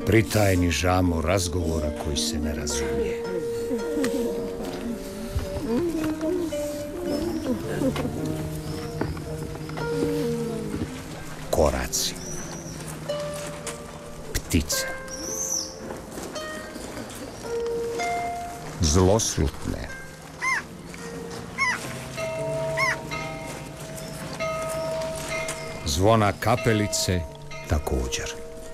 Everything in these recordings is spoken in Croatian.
pritajni žamo razgovora koji se ne razumije. Koraci. Ptice. Zloslutne. Zvona kapelice također.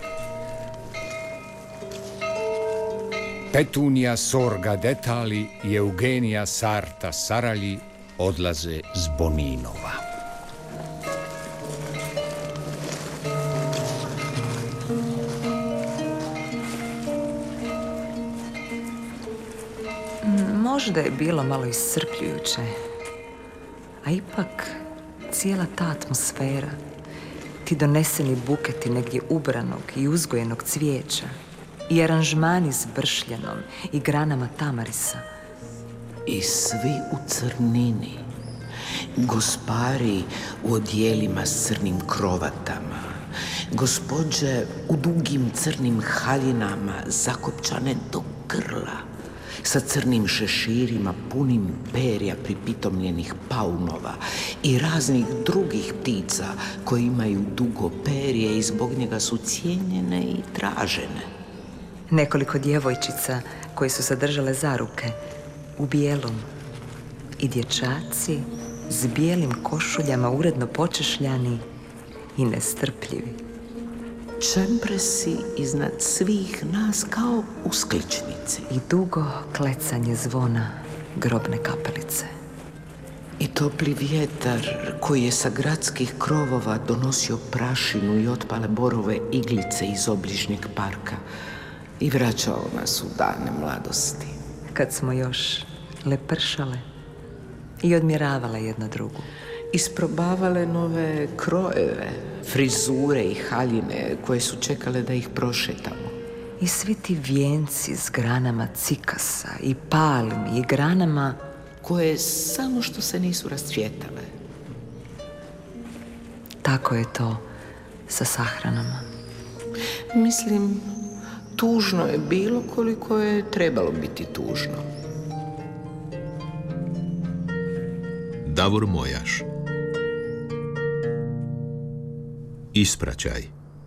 Petunija Sorga Detali i Eugenija Sarta Saralji odlaze s Boninova. Možda je bilo malo iscrpljujuće, a ipak cijela ta atmosfera, ti doneseni buketi negdje ubranog i uzgojenog cvijeća i aranžmani s bršljenom i granama tamarisa. I svi u crnini, gospari u odijelima s crnim krovatama, gospođe u dugim crnim haljinama zakopčane do grla, sa crnim šeširima punim perja pripitomljenih paunova i raznih drugih ptica koji imaju dugo perje i zbog njega su cijenjene i tražene. Nekoliko djevojčica koje su se držale za ruke u bijelom i dječaci s bijelim košuljama uredno počešljani i nestrpljivi. Čempresi iznad svih nas kao uskličnici. I dugo klecanje zvona grobne kapelice. I topli vjetar koji je sa gradskih krovova donosio prašinu i otpale borove iglice iz obližnjeg parka i vraćao nas u dane mladosti. Kad smo još lepršale i odmjeravale jedna drugu. Isprobavale nove krojeve, frizure i haljine koje su čekale da ih prošetamo. I svi ti vijenci s granama cikasa i palmi i granama koje samo što se nisu rascvjetale. Tako je to sa sahranama. Mislim, tužno je bilo koliko je trebalo biti tužno. Davor Mojaš. Ispraćaj.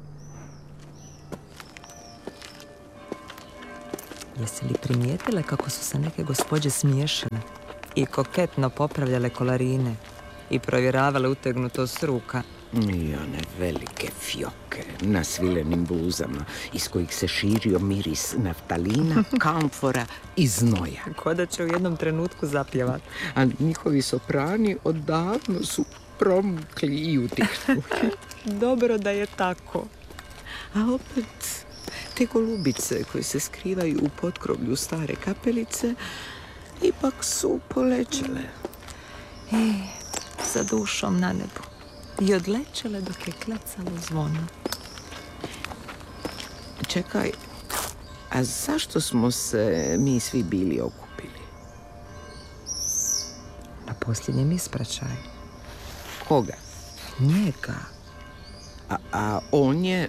Jesi li primijetile kako su se neke gospođe smiješile i koketno popravljale kolarine i provjeravale utegnutost ruka? I one velike fjoke na svilenim bluzama iz kojih se širio miris naftalina, kamfora i znoja. Ko da će u jednom trenutku zapjevati. A njihovi soprani odavno su promukli i utihnu. Dobro da je tako. A opet, te golubice koje se skrivaju u potkrovlju stare kapelice ipak su polećele. Sa dušom na nebu. I odlećele dok je klecalo zvono. Čekaj, a zašto smo se mi svi bili okupili? Na posljednjem ispraćaju. Koga? Njega. A on je...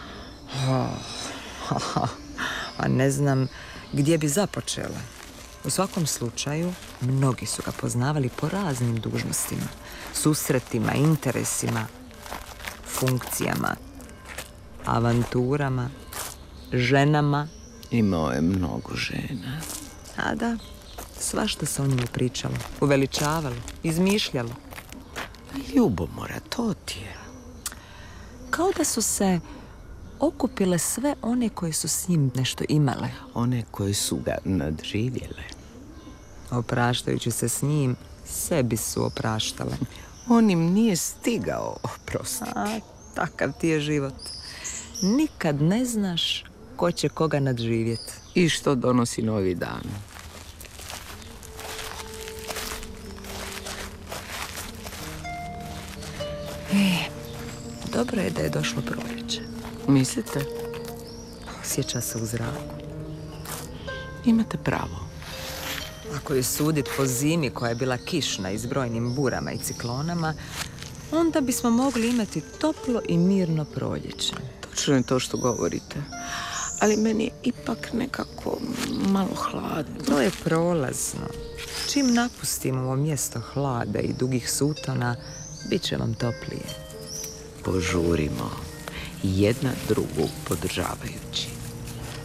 A ne znam gdje bi započela. U svakom slučaju, mnogi su ga poznavali po raznim dužnostima, susretima, interesima, funkcijama, avanturama, ženama. Imao je mnogo žena. A da, svašta se o njemu pričalo, uveličavalo, izmišljalo. Ljubomora, to ti je. Kao da su se okupile sve one koje su s njim nešto imale. One koje su ga nadživjele. Opraštajući se s njim, sebi su opraštale. On im nije stigao oprostiti. A, takav ti je život. Nikad ne znaš ko će koga nadživjeti. I što donosi novi dan. Dobro je da je došlo proljeće. Mislite? Osjeća se u zraku. Imate pravo. Ako je sudit po zimi koja je bila kišna i s brojnim burama i ciklonama, onda bismo mogli imati toplo i mirno proljeće. Točno je to što govorite. ali meni je ipak nekako malo hladno. To je prolazno. Čim napustimo ovo mjesto hlada i dugih sutona, bit će vam toplije. Požurimo, jedna drugu podržavajući.